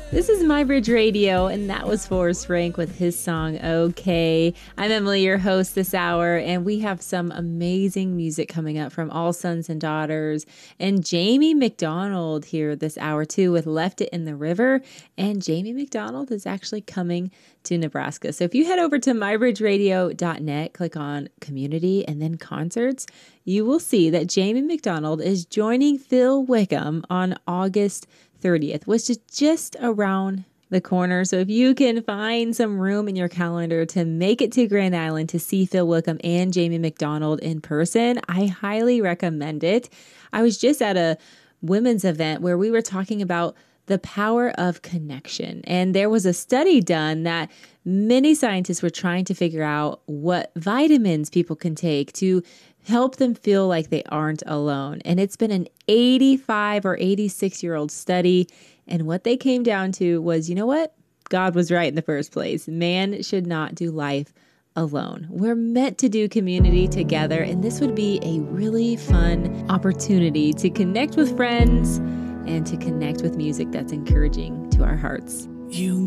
This is My Bridge Radio, and that was Forrest Frank with his song, Okay. I'm Emily, your host this hour, and we have some amazing music coming up from All Sons and Daughters, and Jamie McDonald here this hour, too, with Left It in the River, and Jamie McDonald is actually coming to Nebraska. So if you head over to mybridgeradio.net, click on Community and then Concerts, you will see that Jamie McDonald is joining Phil Wickham on August 30th, which is just around the corner. So if you can find some room in your calendar to make it to Grand Island to see Phil Wickham and Jamie McDonald in person, I highly recommend it. I was just at a women's event where we were talking about the power of connection. And there was a study done that many scientists were trying to figure out what vitamins people can take to help them feel like they aren't alone. And it's been an 85 or 86-year-old study. And what they came down to was, you know what? God was right in the first place. Man should not do life alone. We're meant to do community together. And this would be a really fun opportunity to connect with friends and to connect with music that's encouraging to our hearts. You